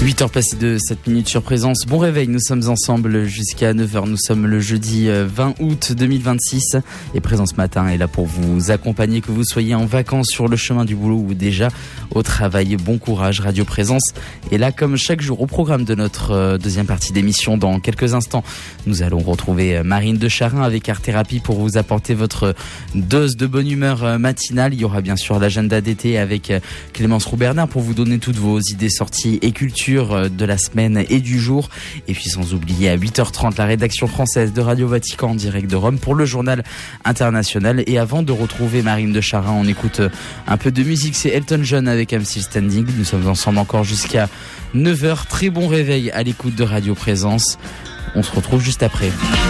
8h passées de 7 minutes sur Présence. Bon réveil, nous sommes ensemble jusqu'à 9h. Nous sommes le jeudi 20 août 2026 et Présence Matin est là pour vous accompagner, que vous soyez en vacances, sur le chemin du boulot ou déjà au travail. Bon courage, Radio Présence est là comme chaque jour. Au programme de notre deuxième partie d'émission, dans quelques instants, nous allons retrouver Marine de Charin avec Art Thérapie pour vous apporter votre dose de bonne humeur matinale. Il y aura bien sûr l'agenda d'été avec Clémence Roux-Bernard pour vous donner toutes vos idées sorties et culture de la semaine et du jour. Et puis sans oublier à 8h30 la rédaction française de Radio Vatican en direct de Rome pour le journal international. Et avant de retrouver Marine de Charin, on écoute un peu de musique. C'est Elton John avec I'm Still Standing. Nous sommes ensemble encore jusqu'à 9h. Très bon réveil à l'écoute de Radio Présence. On se retrouve juste après.